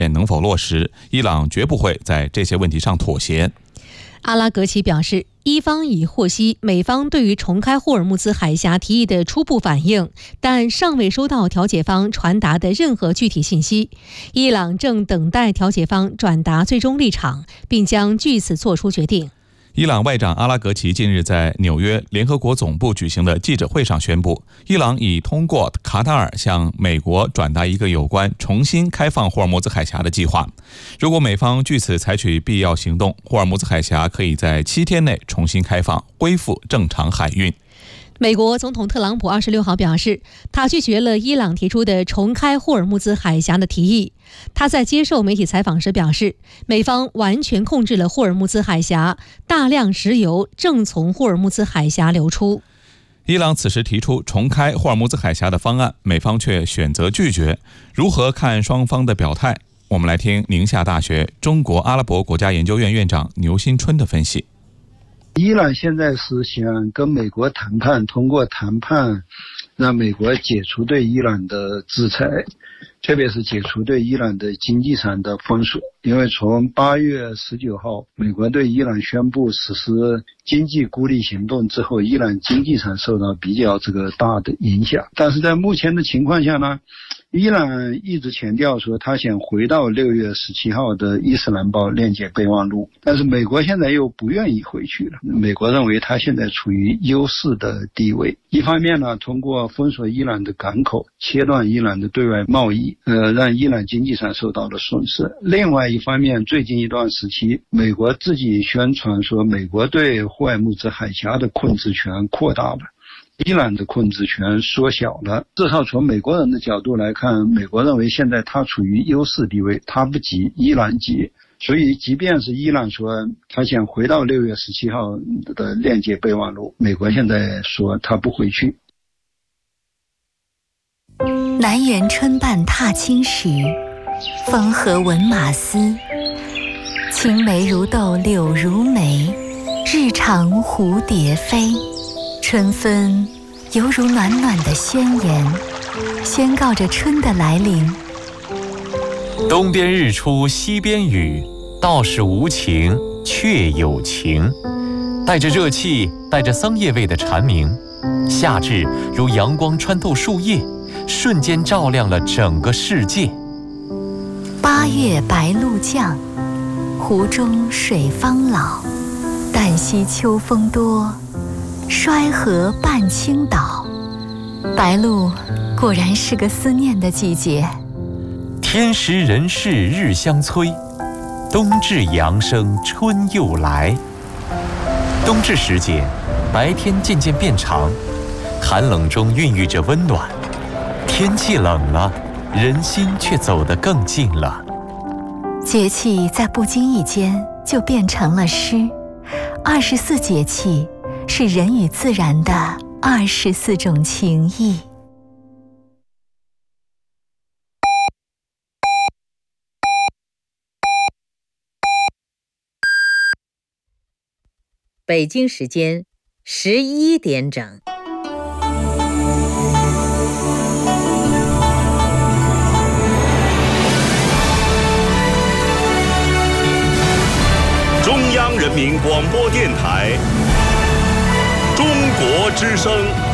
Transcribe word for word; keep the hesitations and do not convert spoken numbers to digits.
能否落实，伊朗绝不会在这些问题上妥协。 阿拉格齐表示，伊方已获悉美方对于重开霍尔木兹海峡提议的初步反应，但尚未收到调解方传达的任何具体信息。伊朗正等待调解方转达最终立场，并将据此作出决定。 伊朗外长阿拉格齐近日在纽约联合国总部举行的记者会上宣布，伊朗已通过卡塔尔向美国转达一个有关重新开放霍尔木兹海峡的计划。如果美方据此采取必要行动，霍尔木兹海峡可以在七天内重新开放，恢复正常海运。 美国总统特朗普二十六号表示，他拒绝了伊朗提出的重开霍尔木兹海峡的提议。他在接受媒体采访时表示，美方完全控制了霍尔木兹海峡，大量石油正从霍尔木兹海峡流出。 伊朗此时提出重开霍尔木兹海峡的方案，美方却选择拒绝。如何看双方的表态？我们来听宁夏大学中国阿拉伯国家研究院院长牛新春的分析。 伊朗现在是想跟美国谈判，通过谈判让美国解除对伊朗的制裁，特别是解除对伊朗的经济上的封锁。因为从八月十九号美国对伊朗宣布实施经济孤立行动之后，伊朗经济上受到比较这个大的影响。但是在目前的情况下呢，伊朗一直强调说他想回到六月十七号的伊斯兰堡链接备忘录，但是美国现在又不愿意回去了。美国认为他现在处于优势的地位，一方面呢，通过封锁伊朗的港口，切断伊朗的对外贸易，呃，让伊朗经济上受到了损失。另外一方面，最近一段时期，美国自己宣传说美国对霍尔木兹海峡的控制权扩大了，伊朗的控制权缩小了。至少从美国人的角度来看，美国认为现在他处于优势地位，他不急，伊朗急。所以即便是伊朗说他想回到六月十七号的链接备忘录，美国现在说他不回去。 南园春半踏青时，风和闻马嘶。青梅如豆柳如眉，日长蝴蝶飞。春分犹如暖暖的宣言，宣告着春的来临。 东边日出西边雨，道是无晴却有晴。带着热气，带着桑叶味的蝉鸣，夏至如阳光穿透树叶，瞬间照亮了整个世界。 八月白露降，湖中水方老。旦夕秋风多，衰河半倾倒。白露果然是个思念的季节。 天时人事日相催，冬至阳生春又来。冬至时节，白天渐渐变长，寒冷中孕育着温暖。天气冷了，人心却走得更近了。 节气在不经意间就变成了诗。二十四节气是人与自然的二十四种情谊。 北京时间十一点整。 中央人民广播电台，中国之声。